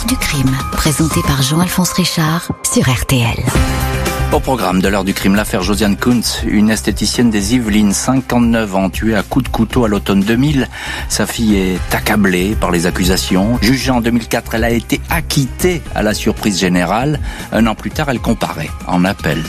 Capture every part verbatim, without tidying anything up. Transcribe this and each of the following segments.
du crime, présenté par Jean-Alphonse Richard sur R T L. Au programme de l'heure du crime, l'affaire Josiane Kuntz, une esthéticienne des Yvelines, cinquante-neuf ans, tuée à coups de couteau à l'automne deux mille. Sa fille est accablée par les accusations. Jugée en deux mille quatre, elle a été acquittée à la surprise générale. Un an plus tard, elle comparaît en appel.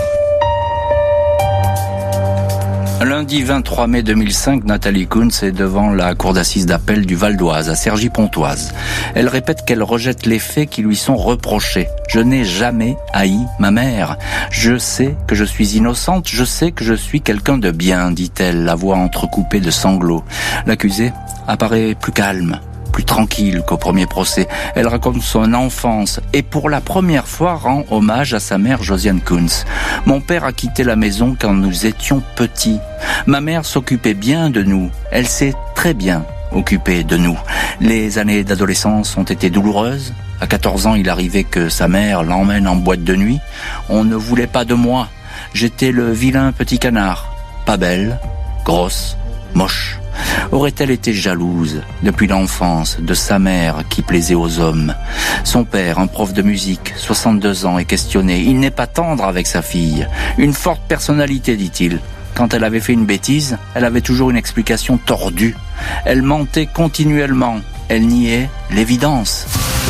Lundi vingt-trois mai deux mille cinq, Nathalie Kuntz est devant la cour d'assises d'appel du Val d'Oise, à Cergy-Pontoise. Elle répète qu'elle rejette les faits qui lui sont reprochés. « Je n'ai jamais haï ma mère. Je sais que je suis innocente, je sais que je suis quelqu'un de bien », dit-elle, la voix entrecoupée de sanglots. L'accusée apparaît plus calme, plus tranquille qu'au premier procès. Elle raconte son enfance et pour la première fois rend hommage à sa mère Josiane Kuntz. « Mon père a quitté la maison quand nous étions petits. Ma mère s'occupait bien de nous. Elle s'est très bien occupée de nous. Les années d'adolescence ont été douloureuses. À quatorze ans, il arrivait que sa mère l'emmène en boîte de nuit. On ne voulait pas de moi. J'étais le vilain petit canard. Pas belle, grosse, moche. Aurait-elle été jalouse depuis l'enfance de sa mère qui plaisait aux hommes ? Son père, un prof de musique, soixante-deux ans, est questionné. Il n'est pas tendre avec sa fille. Une forte personnalité, dit-il. Quand elle avait fait une bêtise, elle avait toujours une explication tordue. Elle mentait continuellement. Elle niait l'évidence.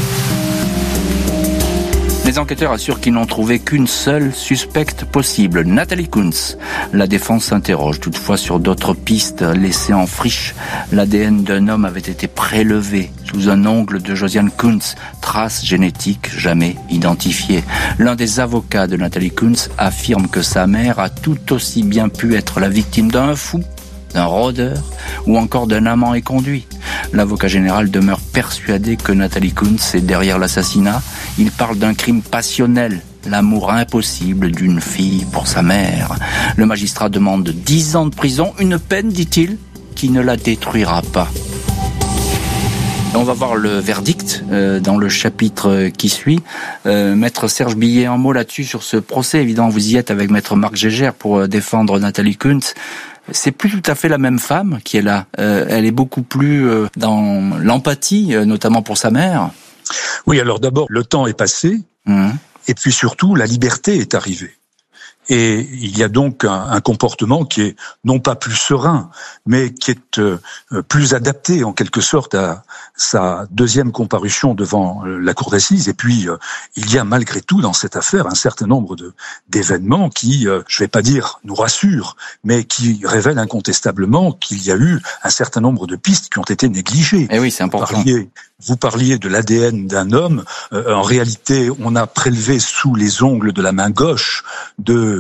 Les enquêteurs assurent qu'ils n'ont trouvé qu'une seule suspecte possible, Nathalie Kuntz. La défense s'interroge toutefois sur d'autres pistes laissées en friche. L'A D N d'un homme avait été prélevé sous un ongle de Josiane Kuntz, trace génétique jamais identifiée. L'un des avocats de Nathalie Kuntz affirme que sa mère a tout aussi bien pu être la victime d'un fou, d'un rôdeur ou encore d'un amant éconduit. L'avocat général demeure persuadé que Nathalie Kuntz est derrière l'assassinat. Il parle d'un crime passionnel, l'amour impossible d'une fille pour sa mère. Le magistrat demande dix ans de prison, une peine, dit-il, qui ne la détruira pas. On va voir le verdict euh, dans le chapitre qui suit. Euh, Maître Serge Billet, un mot là-dessus sur ce procès. Évidemment, vous y êtes avec Maître Marc Gégère pour défendre Nathalie Kuntz. C'est plus tout à fait la même femme qui est là. Euh, elle est beaucoup plus euh, dans l'empathie, euh, notamment pour sa mère. Oui, alors d'abord, le temps est passé, mmh. et puis surtout, la liberté est arrivée. Et il y a donc un, un comportement qui est non pas plus serein, mais qui est euh, plus adapté en quelque sorte à sa deuxième comparution devant euh, la cour d'assises. Et puis, euh, il y a malgré tout dans cette affaire un certain nombre de d'événements qui, euh, je vais pas dire nous rassurent, mais qui révèlent incontestablement qu'il y a eu un certain nombre de pistes qui ont été négligées. Et oui, c'est important. Vous parliez, vous parliez de l'A D N d'un homme. Euh, en réalité, on a prélevé sous les ongles de la main gauche de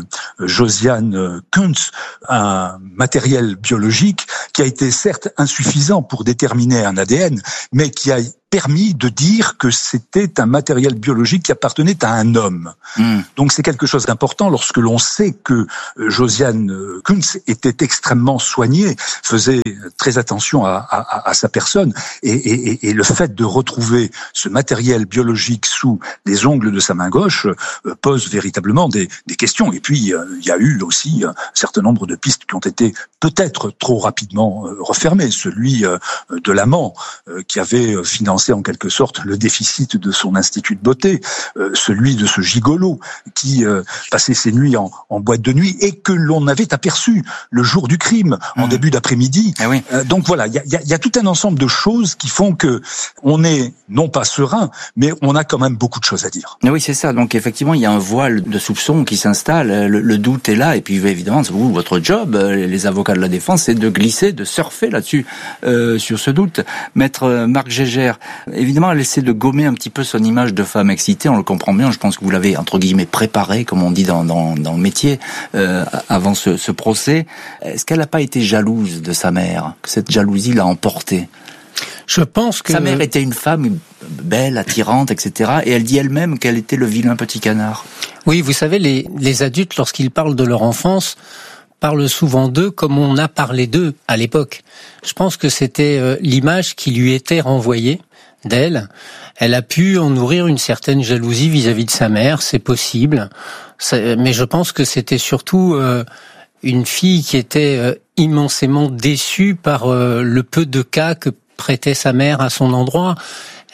Josiane Kuntz un matériel biologique qui a été certes insuffisant pour déterminer un A D N, mais qui a permis de dire que c'était un matériel biologique qui appartenait à un homme. Mmh. Donc c'est quelque chose d'important lorsque l'on sait que Josiane Kuntz était extrêmement soignée, faisait très attention à, à, à sa personne, et, et, et le fait de retrouver ce matériel biologique sous les ongles de sa main gauche pose véritablement des, des questions. Et puis il y a eu aussi un certain nombre de pistes qui ont été peut-être trop rapidement refermées. Celui de l'amant qui avait financé en quelque sorte le déficit de son institut de beauté, euh, celui de ce gigolo qui euh, passait ses nuits en, en boîte de nuit et que l'on avait aperçu le jour du crime, mmh. en début d'après-midi. Eh oui. Euh, donc voilà, il y a, y, a, y a tout un ensemble de choses qui font que on est non pas serein, mais on a quand même beaucoup de choses à dire. Eh oui, c'est ça. Donc effectivement, il y a un voile de soupçon qui s'installe, le, le doute est là, et puis évidemment, c'est vous, votre job, les avocats de la défense, c'est de glisser, de surfer là-dessus, euh, sur ce doute. Maître Marc Gégère, évidemment, elle essaie de gommer un petit peu son image de femme excitée, on le comprend bien, je pense que vous l'avez, entre guillemets, préparée, comme on dit dans, dans, dans le métier, euh, avant ce, ce procès. Est-ce qu'elle n'a pas été jalouse de sa mère, que cette jalousie l'a emportée ? Je pense que... Sa mère était une femme belle, attirante, et cetera, et elle dit elle-même qu'elle était le vilain petit canard. Oui, vous savez, les, les adultes, lorsqu'ils parlent de leur enfance, parle souvent d'eux comme on a parlé d'eux à l'époque. Je pense que c'était euh, l'image qui lui était renvoyée d'elle. Elle a pu en nourrir une certaine jalousie vis-à-vis de sa mère, c'est possible. Ça, mais je pense que c'était surtout euh, une fille qui était euh, immensément déçue par euh, le peu de cas que prêtait sa mère à son endroit.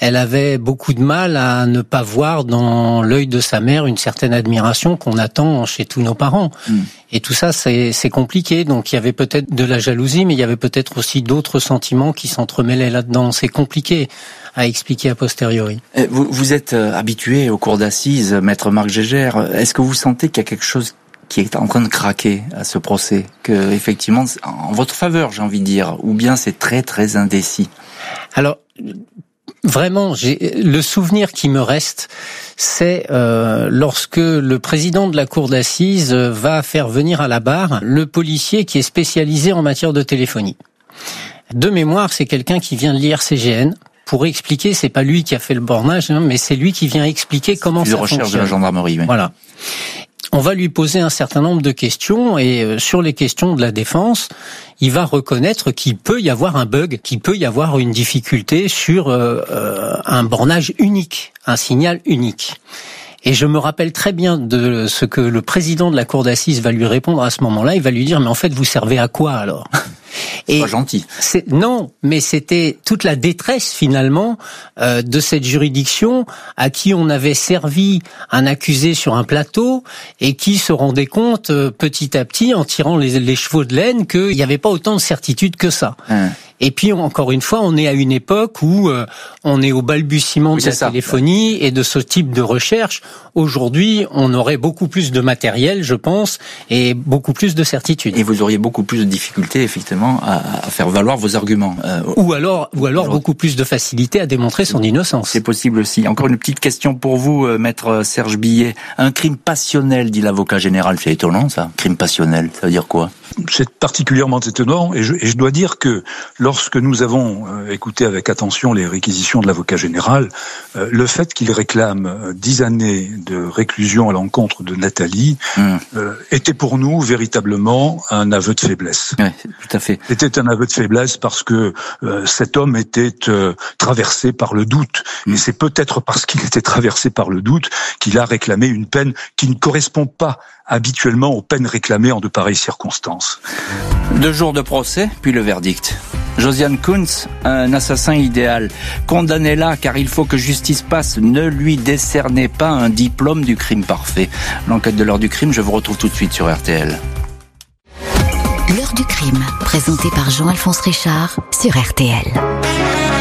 elle avait beaucoup de mal à ne pas voir dans l'œil de sa mère une certaine admiration qu'on attend chez tous nos parents. Mmh. Et tout ça, c'est, c'est compliqué. Donc il y avait peut-être de la jalousie, mais il y avait peut-être aussi d'autres sentiments qui s'entremêlaient là-dedans. C'est compliqué à expliquer a posteriori. Vous, vous êtes habitué aux cours d'assises, maître Marc Gégère. Est-ce que vous sentez qu'il y a quelque chose qui est en train de craquer à ce procès, que effectivement, en votre faveur, j'ai envie de dire, ou bien c'est très très indécis? Alors, vraiment, j'ai, le souvenir qui me reste, c'est euh, lorsque le président de la cour d'assises va faire venir à la barre le policier qui est spécialisé en matière de téléphonie. De mémoire, c'est quelqu'un qui vient de l'I R C G N pour expliquer, c'est pas lui qui a fait le bornage, hein, mais c'est lui qui vient expliquer comment ça fonctionne. De recherche de la gendarmerie, oui. Voilà. On va lui poser un certain nombre de questions et euh, sur les questions de la défense, il va reconnaître qu'il peut y avoir un bug, qu'il peut y avoir une difficulté sur euh, euh, un bornage unique, un signal unique. Et je me rappelle très bien de ce que le président de la cour d'assises va lui répondre à ce moment-là. Il va lui dire, mais en fait, vous servez à quoi alors? C'est pas gentil. C'est, non, mais c'était toute la détresse finalement euh, de cette juridiction à qui on avait servi un accusé sur un plateau et qui se rendait compte euh, petit à petit en tirant les, les chevaux de laine qu'il n'y avait pas autant de certitude que ça. Hum. Et puis encore une fois, on est à une époque où euh, on est au balbutiement oui, de la ça. téléphonie et de ce type de recherche. Aujourd'hui, on aurait beaucoup plus de matériel, je pense, et beaucoup plus de certitude. Et vous auriez beaucoup plus de difficultés, effectivement, à, à faire valoir vos arguments. Euh, ou alors, ou alors beaucoup plus de facilité à démontrer son innocence. C'est possible aussi. Encore une petite question pour vous, euh, maître Serge Billet. Un crime passionnel, dit l'avocat général. C'est étonnant, ça. Crime passionnel, ça veut dire quoi? C'est particulièrement étonnant, et je, et je dois dire que lorsque nous avons euh, écouté avec attention les réquisitions de l'avocat général, euh, le fait qu'il réclame euh, dix années de réclusion à l'encontre de Nathalie mmh. euh, était pour nous véritablement un aveu de faiblesse. Oui, tout à fait. C'était un aveu de faiblesse parce que euh, cet homme était euh, traversé par le doute, mmh. et c'est peut-être parce qu'il était traversé par le doute qu'il a réclamé une peine qui ne correspond pas habituellement aux peines réclamées en de pareilles circonstances. Deux jours de procès, puis le verdict. Josiane Kuntz, un assassin idéal. Condamnez-la, car il faut que justice passe. Ne lui décernez pas un diplôme du crime parfait. L'enquête de l'heure du crime, je vous retrouve tout de suite sur R T L. L'heure du crime, présentée par Jean-Alphonse Richard sur R T L.